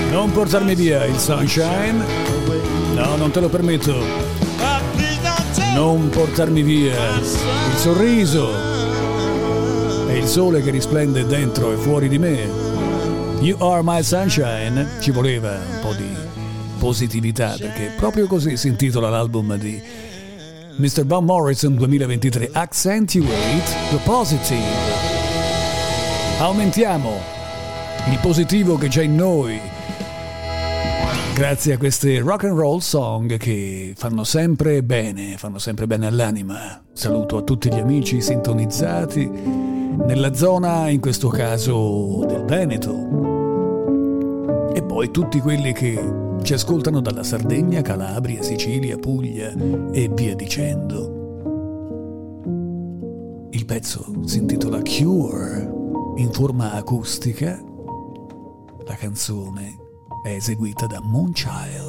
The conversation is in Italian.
Non portarmi via il sunshine. No, non te lo permetto. Non portarmi via il sorriso e il sole che risplende dentro e fuori di me. You are my sunshine. Ci voleva un po' di positività, perché proprio così si intitola l'album di Mr. Van Morrison 2023. Accentuate the positive. Aumentiamo il positivo che c'è in noi grazie a queste rock and roll song che fanno sempre bene all'anima. Saluto a tutti gli amici sintonizzati nella zona, in questo caso del Veneto, e poi tutti quelli che ci ascoltano dalla Sardegna, Calabria, Sicilia, Puglia e via dicendo. Il pezzo si intitola Cure in forma acustica. La canzone è eseguita da Moonchild.